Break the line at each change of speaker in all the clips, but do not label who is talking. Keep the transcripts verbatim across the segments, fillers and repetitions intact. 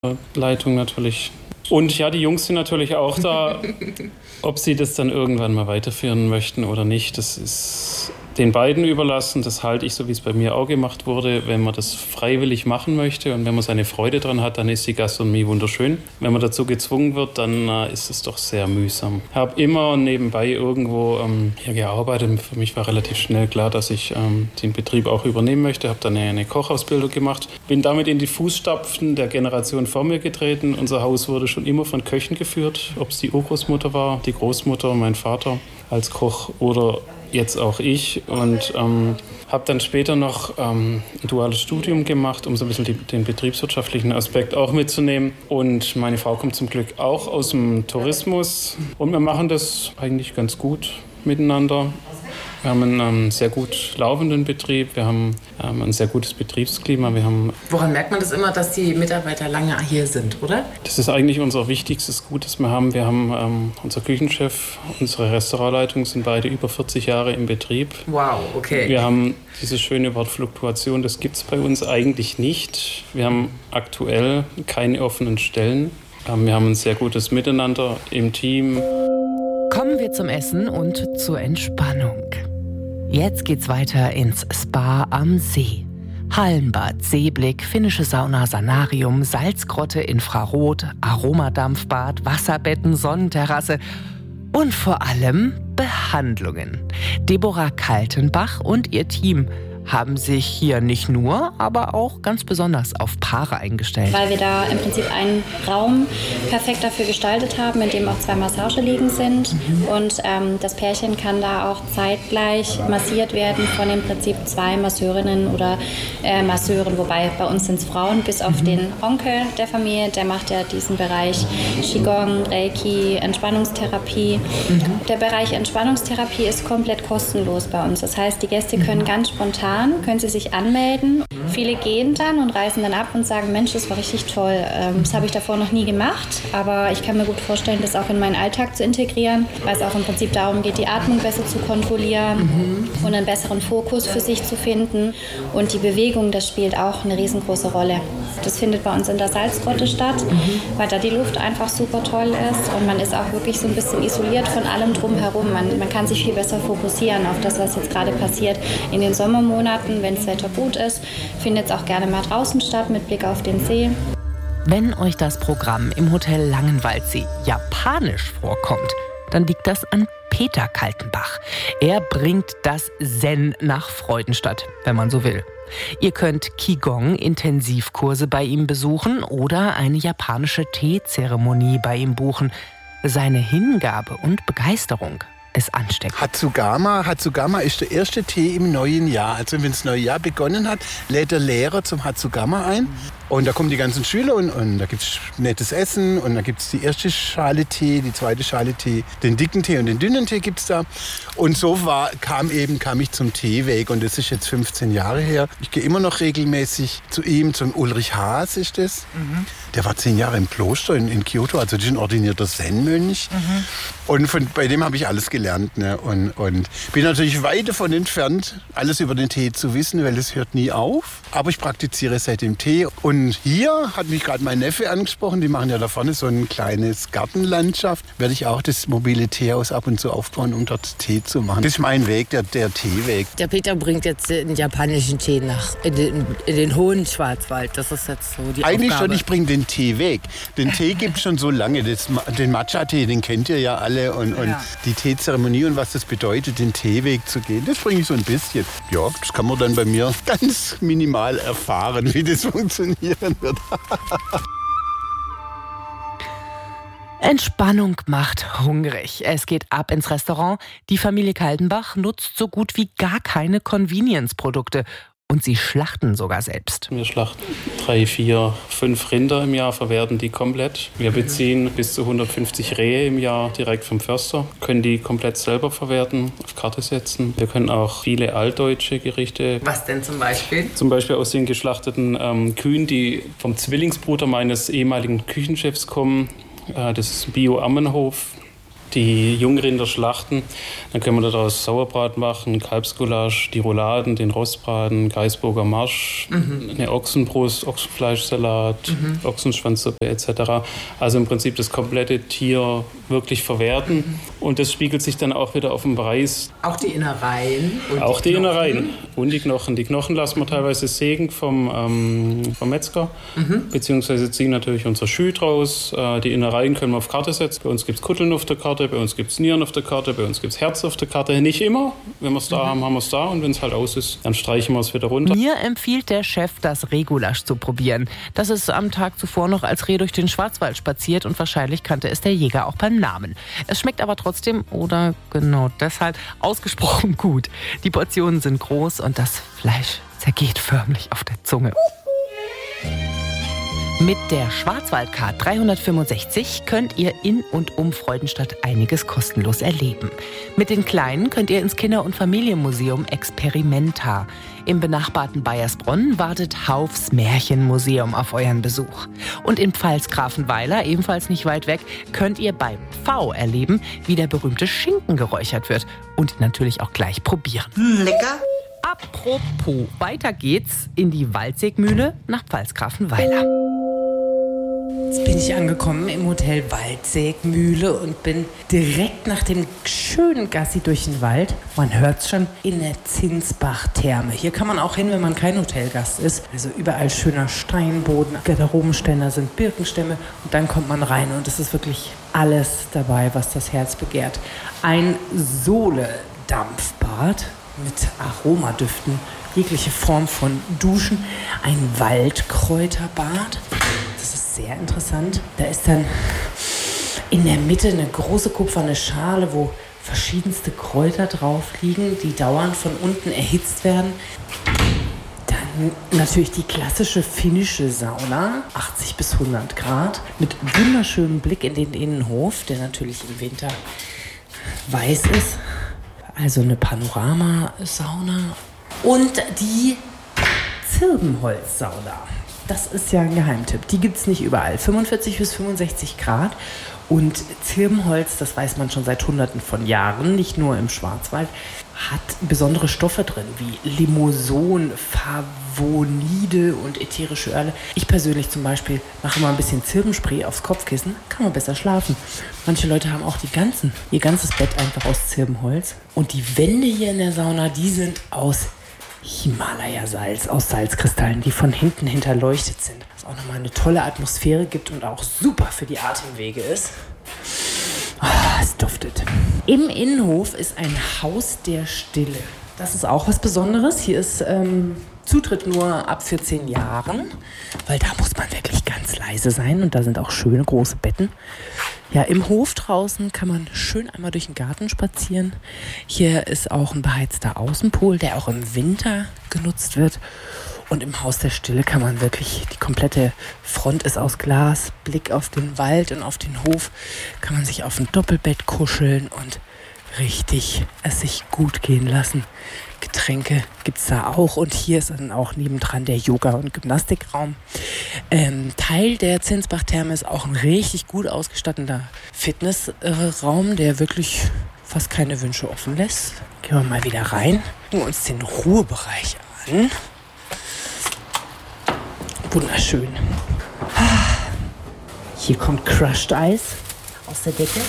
Leitung natürlich. Und ja, die Jungs sind natürlich auch da. Ob sie das dann irgendwann mal weiterführen möchten oder nicht, das ist den beiden überlassen. Das halte ich so, wie es bei mir auch gemacht wurde. Wenn man das freiwillig machen möchte und wenn man seine Freude dran hat, dann ist die Gastronomie wunderschön. Wenn man dazu gezwungen wird, dann äh, ist es doch sehr mühsam. Ich habe immer nebenbei irgendwo ähm, hier gearbeitet. Für mich war relativ schnell klar, dass ich ähm, den Betrieb auch übernehmen möchte. Habe dann eine, eine Kochausbildung gemacht. Bin damit in die Fußstapfen der Generation vor mir getreten. Unser Haus wurde schon immer von Köchen geführt. Ob es die Urgroßmutter war, die Großmutter, mein Vater als Koch oder jetzt auch ich. Und ähm, habe dann später noch ähm, ein duales Studium gemacht, um so ein bisschen die, den betriebswirtschaftlichen Aspekt auch mitzunehmen. Und meine Frau kommt zum Glück auch aus dem Tourismus. Und wir machen das eigentlich ganz gut miteinander. Wir haben einen ähm, sehr gut laufenden Betrieb, wir haben ähm, ein sehr gutes Betriebsklima. Wir haben
Woran merkt man das immer, dass die Mitarbeiter lange hier sind, oder?
Das ist eigentlich unser wichtigstes Gut, das wir haben. Wir haben ähm, unser Küchenchef, unsere Restaurantleitung sind beide über vierzig Jahre im Betrieb.
Wow, okay.
Wir haben dieses schöne Wort Fluktuation, das gibt es bei uns eigentlich nicht. Wir haben aktuell keine offenen Stellen. Ähm, wir haben ein sehr gutes Miteinander im Team.
Kommen wir zum Essen und zur Entspannung. Jetzt geht's weiter ins Spa am See. Hallenbad, Seeblick, finnische Sauna, Sanarium, Salzgrotte, Infrarot, Aromadampfbad, Wasserbetten, Sonnenterrasse und vor allem Behandlungen. Deborah Kaltenbach und ihr Team haben sich hier nicht nur, aber auch ganz besonders auf Paare eingestellt.
Weil wir da im Prinzip einen Raum perfekt dafür gestaltet haben, in dem auch zwei Massageliegen sind. Mhm. Und ähm, das Pärchen kann da auch zeitgleich massiert werden von im Prinzip zwei Masseurinnen oder äh, Masseuren. Wobei bei uns sind es Frauen, bis auf mhm. den Onkel der Familie. Der macht ja diesen Bereich Qigong, Reiki, Entspannungstherapie. Mhm. Der Bereich Entspannungstherapie ist komplett kostenlos bei uns. Das heißt, die Gäste können mhm. ganz spontan können Sie sich anmelden. Mhm. Viele gehen dann und reisen dann ab und sagen, Mensch, das war richtig toll. Ähm, das habe ich davor noch nie gemacht, aber ich kann mir gut vorstellen, das auch in meinen Alltag zu integrieren, weil es auch im Prinzip darum geht, die Atmung besser zu kontrollieren mhm. und einen besseren Fokus für sich zu finden. Und die Bewegung, das spielt auch eine riesengroße Rolle. Das findet bei uns in der Salzgrotte statt, mhm. weil da die Luft einfach super toll ist und man ist auch wirklich so ein bisschen isoliert von allem drumherum. Man, man kann sich viel besser fokussieren auf das, was jetzt gerade passiert. In den Sommermonaten, wenn das Wetter gut ist, findet es auch gerne mal draußen statt mit Blick auf den See.
Wenn euch das Programm im Hotel Langenwaldsee japanisch vorkommt, dann liegt das an Peter Kaltenbach. Er bringt das Zen nach Freudenstadt, wenn man so will. Ihr könnt Qigong-Intensivkurse bei ihm besuchen oder eine japanische Teezeremonie bei ihm buchen. Seine Hingabe und Begeisterung ist ansteckend.
Hatsugama, Hatsugama ist der erste Tee im neuen Jahr. Also wenn das neue Jahr begonnen hat, lädt der Lehrer zum Hatsugama ein. Und da kommen die ganzen Schüler und, und da gibt es nettes Essen und da gibt es die erste Schale Tee, die zweite Schale Tee, den dicken Tee und den dünnen Tee gibt es da. Und so war, kam eben kam ich zum Teeweg und das ist jetzt fünfzehn Jahre her. Ich gehe immer noch regelmäßig zu ihm, zum Ulrich Haas ist das. Mhm. Der war zehn Jahre im Kloster in, in Kyoto, also das ist ein ordinierter Zen-Mönch. Mhm. Und von, bei dem habe ich alles gelernt. Ne? Und, und bin natürlich weit davon entfernt, alles über den Tee zu wissen, weil es hört nie auf. Aber ich praktiziere seit dem Tee. Und hier hat mich gerade mein Neffe angesprochen, die machen ja da vorne so ein kleines Gartenlandschaft. Werde ich auch das mobile Teehaus ab und zu aufbauen, um dort Tee zu machen. Das ist mein Weg, der, der Teeweg.
Der Peter bringt jetzt den japanischen Tee nach in den, in den hohen Schwarzwald. Das ist jetzt so die
Eigentlich
Aufgabe.
schon, ich bringe den Tee weg. Den Tee gibt es schon so lange. Das, den Matcha-Tee, den kennt ihr ja alle. Und, und
ja.
die Teezeremonie und was das bedeutet, den Teeweg zu gehen, das bringe ich so ein bisschen. Ja, das kann man dann bei mir ganz minimal erfahren, wie das funktionieren wird.
Entspannung macht hungrig. Es geht ab ins Restaurant. Die Familie Kaltenbach nutzt so gut wie gar keine Convenience-Produkte. Und sie schlachten sogar selbst.
Wir schlachten drei, vier, fünf Rinder im Jahr, verwerten die komplett. Wir beziehen bis zu hundertfünfzig Rehe im Jahr direkt vom Förster, können die komplett selber verwerten, auf Karte setzen. Wir können auch viele altdeutsche Gerichte.
Was denn zum Beispiel?
Zum Beispiel aus den geschlachteten ähm, Kühen, die vom Zwillingsbruder meines ehemaligen Küchenchefs kommen. Äh, das ist Bio Ammenhof. die Jungrinder schlachten, dann können wir daraus Sauerbraten machen, Kalbsgulasch, die Rouladen, den Rostbraten, Gaisburger Marsch, mhm. eine Ochsenbrust, Ochsenfleischsalat, mhm. Ochsenschwanzsuppe et cetera. Also im Prinzip das komplette Tier wirklich verwerten. Mhm. Und das spiegelt sich dann auch wieder auf dem Preis.
Auch die Innereien? Und
auch die,
die
Innereien und die Knochen. Die Knochen lassen wir teilweise sägen vom, ähm, vom Metzger, mhm. beziehungsweise ziehen natürlich unser Schü draus. Äh, die Innereien können wir auf Karte setzen. Bei uns gibt es Kutteln auf der Karte, bei uns gibt es Nieren auf der Karte, bei uns gibt es Herz auf der Karte. Nicht immer. Wenn wir es da mhm. haben, haben wir es da. Und wenn es halt aus ist, dann streichen wir es wieder runter.
Mir empfiehlt der Chef, das Rehgulasch zu probieren. Das ist am Tag zuvor noch als Reh durch den Schwarzwald spaziert und wahrscheinlich kannte es der Jäger auch beim Namen. Es schmeckt aber trotzdem, oder genau deshalb, ausgesprochen gut. Die Portionen sind groß und das Fleisch zergeht förmlich auf der Zunge. Mit der Schwarzwaldcard dreihundertfünfundsechzig könnt ihr in und um Freudenstadt einiges kostenlos erleben. Mit den Kleinen könnt ihr ins Kinder- und Familienmuseum Experimenta. Im benachbarten Baiersbronn wartet Haufs Märchenmuseum auf euren Besuch. Und in Pfalz-Grafenweiler, ebenfalls nicht weit weg, könnt ihr beim Pfau erleben, wie der berühmte Schinken geräuchert wird. Und natürlich auch gleich probieren.
Lecker!
Apropos, weiter geht's in die Waldsägmühle nach Pfalz-Grafenweiler.
Jetzt bin ich angekommen im Hotel Waldsägmühle und bin direkt nach dem schönen Gassi durch den Wald, man hört's schon, in der Zinsbach-Therme. Hier kann man auch hin, wenn man kein Hotelgast ist. Also überall schöner Steinboden, Garderobenständer sind Birkenstämme und dann kommt man rein und es ist wirklich alles dabei, was das Herz begehrt. Ein Sohle-Dampfbad mit Aromadüften, jegliche Form von Duschen, ein Waldkräuterbad. Das ist sehr interessant. Da ist dann in der Mitte eine große kupferne Schale, wo verschiedenste Kräuter drauf liegen, die dauernd von unten erhitzt werden. Dann natürlich die klassische finnische Sauna, achtzig bis hundert Grad, mit wunderschönem Blick in den Innenhof, der natürlich im Winter weiß ist. Also eine Panoramasauna und die Zirbenholzsauna. Das ist ja ein Geheimtipp. Die gibt es nicht überall. fünfundvierzig bis fünfundsechzig Grad. Und Zirbenholz, das weiß man schon seit Hunderten von Jahren, nicht nur im Schwarzwald, hat besondere Stoffe drin, wie Limoson, Favonide und ätherische Öle. Ich persönlich zum Beispiel mache mal ein bisschen Zirbenspray aufs Kopfkissen, kann man besser schlafen. Manche Leute haben auch die ganzen, ihr ganzes Bett einfach aus Zirbenholz. Und die Wände hier in der Sauna, die sind aus Himalaya-Salz, aus Salzkristallen, die von hinten hinterleuchtet sind. Was auch nochmal eine tolle Atmosphäre gibt und auch super für die Atemwege ist. Oh, es duftet. Im Innenhof ist ein Haus der Stille. Das ist auch was Besonderes. Hier ist ähm, Zutritt nur ab vierzehn Jahren, weil da muss man wirklich ganz leise sein und da sind auch schöne große Betten. Ja, im Hof draußen kann man schön einmal durch den Garten spazieren. Hier ist auch ein beheizter Außenpool, der auch im Winter genutzt wird. Und im Haus der Stille kann man wirklich, die komplette Front ist aus Glas, Blick auf den Wald und auf den Hof, kann man sich auf ein Doppelbett kuscheln und richtig es sich gut gehen lassen. Getränke gibt es da auch und hier ist dann auch nebendran der Yoga- und Gymnastikraum. Ähm, Teil der Zinsbach-Therme ist auch ein richtig gut ausgestatteter Fitnessraum, der wirklich fast keine Wünsche offen lässt. Gehen wir mal wieder rein, gucken uns den Ruhebereich an. Wunderschön. Hier kommt Crushed Eis aus der Decke.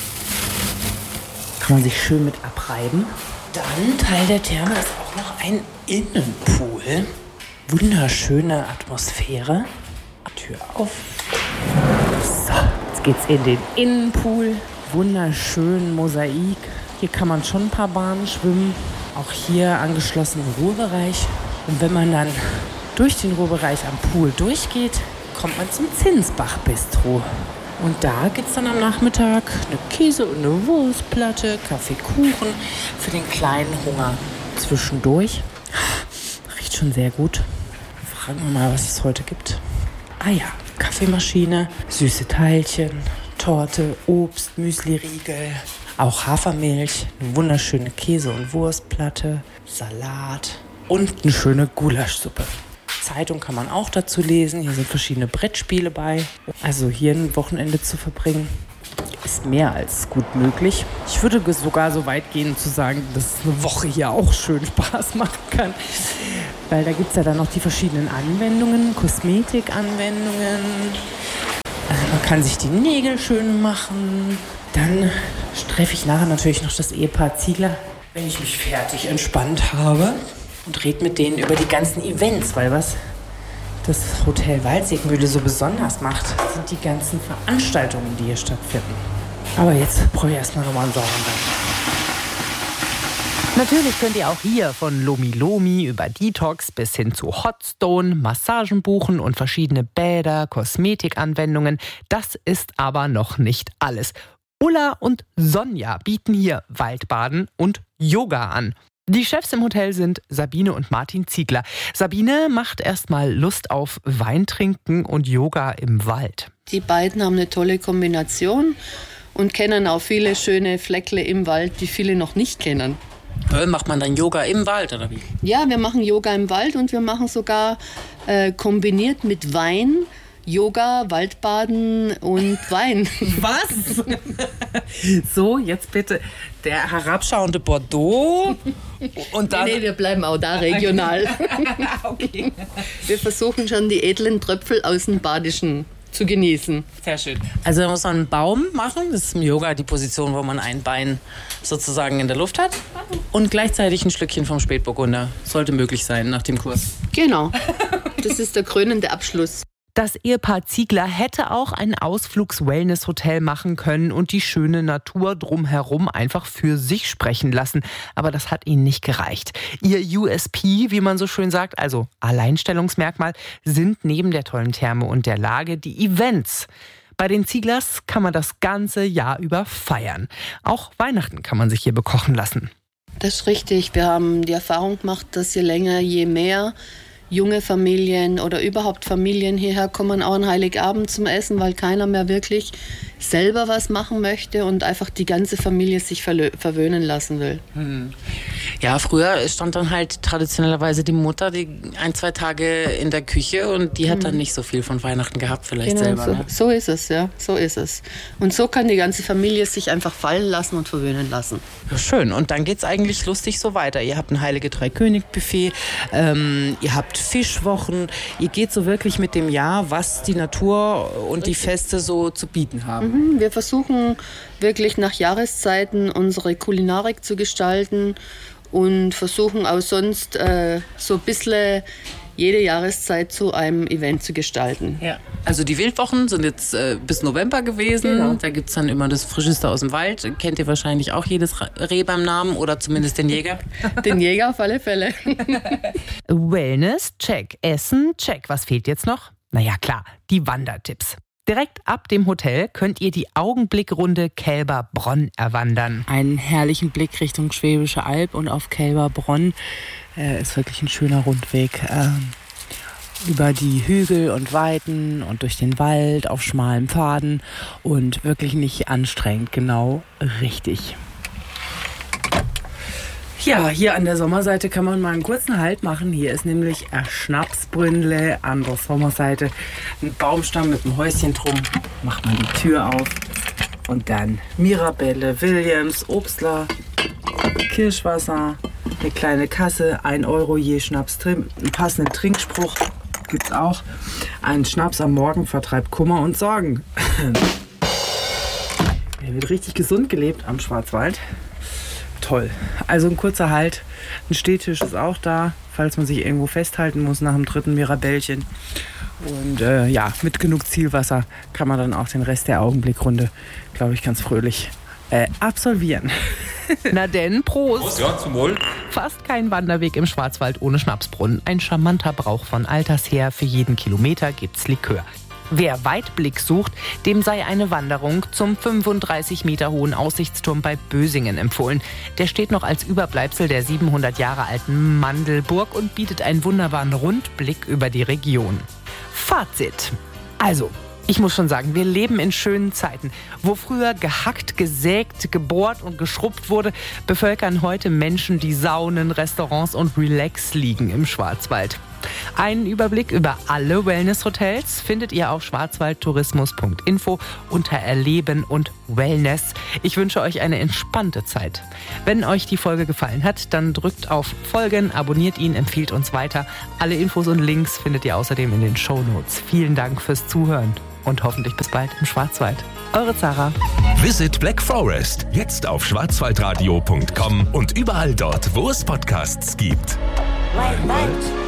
Kann man sich schön mit abreiben. Dann Teil der Therme ist auch noch ein Innenpool. Wunderschöne Atmosphäre. Tür auf. So, jetzt geht's in den Innenpool. Wunderschön Mosaik. Hier kann man schon ein paar Bahnen schwimmen. Auch hier angeschlossen Ruhebereich. Und wenn man dann durch den Ruhebereich am Pool durchgeht, kommt man zum Zinsbach-Bistro. Und da gibt es dann am Nachmittag eine Käse- und eine Wurstplatte, Kaffee, Kuchen für den kleinen Hunger zwischendurch. Riecht schon sehr gut. Fragen wir mal, was es heute gibt. Ah ja, Kaffeemaschine, süße Teilchen, Torte, Obst, Müsliriegel, auch Hafermilch, eine wunderschöne Käse- und Wurstplatte, Salat und eine schöne Gulaschsuppe. Zeitung kann man auch dazu lesen. Hier sind verschiedene Brettspiele bei. Also hier ein Wochenende zu verbringen, ist mehr als gut möglich. Ich würde sogar so weit gehen zu sagen, dass eine Woche hier auch schön Spaß machen kann. Weil da gibt es ja dann noch die verschiedenen Anwendungen, Kosmetikanwendungen. Man kann sich die Nägel schön machen. Dann treffe ich nachher natürlich noch das Ehepaar Ziegler, wenn ich mich fertig entspannt habe. Und rede mit denen über die ganzen Events, weil was das Hotel Waldseemühle so besonders macht, sind die ganzen Veranstaltungen, die hier stattfinden. Aber jetzt brauche ich erstmal nochmal einen Sauergang.
Natürlich könnt ihr auch hier von Lomi Lomi über Detox bis hin zu Hotstone, Massagen buchen und verschiedene Bäder, Kosmetikanwendungen. Das ist aber noch nicht alles. Ulla und Sonja bieten hier Waldbaden und Yoga an. Die Chefs im Hotel sind Sabine und Martin Ziegler. Sabine macht erstmal Lust auf Weintrinken und Yoga im Wald.
Die beiden haben eine tolle Kombination und kennen auch viele schöne Fleckle im Wald, die viele noch nicht kennen.
Macht man dann Yoga im Wald, oder wie?
Ja, wir machen Yoga im Wald und wir machen sogar äh, kombiniert mit Wein Yoga, Waldbaden und Wein.
Was? So, jetzt bitte der herabschauende Bordeaux und dann...
Nee, nee, wir bleiben auch da regional.
Okay.
Wir versuchen schon die edlen Tröpfel aus dem Badischen zu genießen.
Sehr schön. Also man muss man einen Baum machen, das ist im Yoga die Position, wo man ein Bein sozusagen in der Luft hat und gleichzeitig ein Schlückchen vom Spätburgunder. Sollte möglich sein nach dem Kurs.
Genau, das ist der krönende Abschluss.
Das Ehepaar Ziegler hätte auch ein Ausflugs-Wellness-Hotel machen können und die schöne Natur drumherum einfach für sich sprechen lassen. Aber das hat ihnen nicht gereicht. Ihr U S P, wie man so schön sagt, also Alleinstellungsmerkmal, sind neben der tollen Therme und der Lage die Events. Bei den Zieglers kann man das ganze Jahr über feiern. Auch Weihnachten kann man sich hier bekochen lassen.
Das ist richtig. Wir haben die Erfahrung gemacht, dass je länger, je mehr junge Familien oder überhaupt Familien hierher kommen, auch an Heiligabend zum Essen, weil keiner mehr wirklich selber was machen möchte und einfach die ganze Familie sich verlö- verwöhnen lassen will.
Hm. Ja, früher stand dann halt traditionellerweise die Mutter die ein, zwei Tage in der Küche und die hat dann nicht so viel von Weihnachten gehabt vielleicht
Genau,
selber.
so,
Ne?
so ist es, ja, so ist es. Und so kann die ganze Familie sich einfach fallen lassen und verwöhnen lassen.
Ja, schön. Und dann geht's eigentlich lustig so weiter. Ihr habt ein Heilige Drei-König-Buffet, ähm, ihr habt Fischwochen, ihr geht so wirklich mit dem Jahr, was die Natur und die Feste so zu bieten haben.
Mhm, wir versuchen wirklich nach Jahreszeiten unsere Kulinarik zu gestalten und versuchen auch sonst äh, so ein bisschen jede Jahreszeit zu einem Event zu gestalten.
Ja. Also die Wildwochen sind jetzt äh, bis November gewesen.
Genau.
Da gibt es dann immer das Frischeste aus dem Wald. Kennt ihr wahrscheinlich auch jedes Reh beim Namen oder zumindest den Jäger?
Den Jäger auf alle Fälle.
Wellness, check. Essen, check. Was fehlt jetzt noch? Naja, klar, die Wandertipps. Direkt ab dem Hotel könnt ihr die Augenblickrunde Kälberbronn erwandern.
Einen herrlichen Blick Richtung Schwäbische Alb und auf Kälberbronn. Äh, ist wirklich ein schöner Rundweg. Ähm, über die Hügel und Weiden und durch den Wald auf schmalen Pfaden und wirklich nicht anstrengend, genau richtig. Ja, hier an der Sommerseite kann man mal einen kurzen Halt machen. Hier ist nämlich ein Schnapsbrünnle an der Sommerseite. Ein Baumstamm mit einem Häuschen drum. Macht man die Tür auf. Und dann Mirabelle, Williams, Obstler, Kirschwasser, eine kleine Kasse, ein Euro je Schnaps drin. Einen passenden Trinkspruch gibt's auch. Ein Schnaps am Morgen vertreibt Kummer und Sorgen. Hier wird richtig gesund gelebt am Schwarzwald. Toll. Also ein kurzer Halt. Ein Stehtisch ist auch da, falls man sich irgendwo festhalten muss nach dem dritten Mirabellchen. Und äh, ja, mit genug Zielwasser kann man dann auch den Rest der Augenblickrunde, glaube ich, ganz fröhlich äh, absolvieren.
Na denn, Prost!
Prost, ja, zum Wohl.
Fast kein Wanderweg im Schwarzwald ohne Schnapsbrunnen. Ein charmanter Brauch von alters her. Für jeden Kilometer gibt's Likör. Wer Weitblick sucht, dem sei eine Wanderung zum fünfunddreißig Meter hohen Aussichtsturm bei Bösingen empfohlen. Der steht noch als Überbleibsel der siebenhundert Jahre alten Mandelburg und bietet einen wunderbaren Rundblick über die Region. Fazit. Also, ich muss schon sagen, wir leben in schönen Zeiten. Wo früher gehackt, gesägt, gebohrt und geschrubbt wurde, bevölkern heute Menschen die Saunen, Restaurants und Relax-Liegen im Schwarzwald. Einen Überblick über alle Wellness-Hotels findet ihr auf schwarzwaldtourismus punkt info unter Erleben und Wellness. Ich wünsche euch eine entspannte Zeit. Wenn euch die Folge gefallen hat, dann drückt auf Folgen, abonniert ihn, empfiehlt uns weiter. Alle Infos und Links findet ihr außerdem in den Shownotes. Vielen Dank fürs Zuhören und hoffentlich bis bald im Schwarzwald. Eure Zara.
Visit Black Forest jetzt auf schwarzwaldradio punkt com und überall dort, wo es Podcasts gibt.
Wald, Wald.